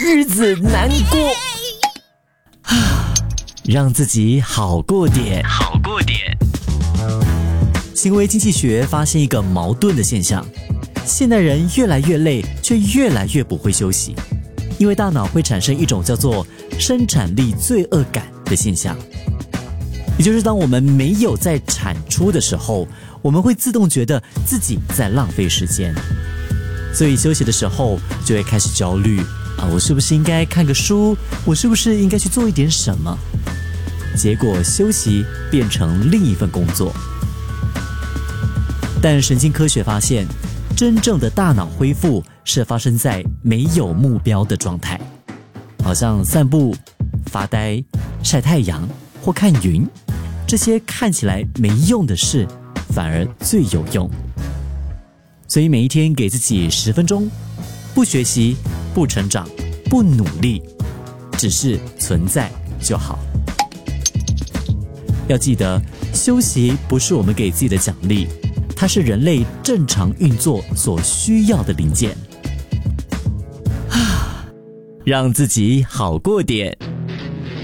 日子难过让自己好过点。行为经济学发现一个矛盾的现象，现代人越来越累，却越来越不会休息，因为大脑会产生一种叫做生产力罪恶感的现象。也就是当我们没有在产出的时候，我们会自动觉得自己在浪费时间，所以休息的时候就会开始焦虑我是不是应该看个书，我是不是应该去做一点什么，结果休息变成另一份工作。但神经科学发现，真正的大脑恢复是发生在没有目标的状态，好像散步、发呆、晒太阳或看云，这些看起来没用的事反而最有用。所以每一天给自己10分钟，不学习、不成长、不努力，只是存在就好。要记得，休息不是我们给自己的奖励，它是人类正常运作所需要的零件。让自己好过点。